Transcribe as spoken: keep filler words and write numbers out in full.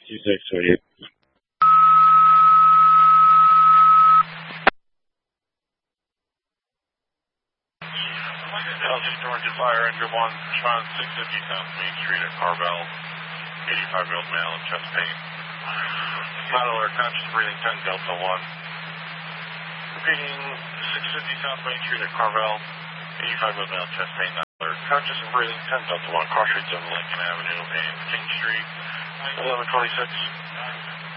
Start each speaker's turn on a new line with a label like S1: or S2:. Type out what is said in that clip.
S1: two six two eight.
S2: Altitude Torrington Fire, Engine one, Sean six fifty South Main Street at Carvel, eighty-five year old male in chest pain. Vital air conscious breathing ten Delta one. Repeating six fifty South Main Street at Carvel, eighty-five year old male chest pain. Vital air conscious and breathing ten Delta one. Cross streets of Lincoln Avenue and King Street, eleven twenty-six.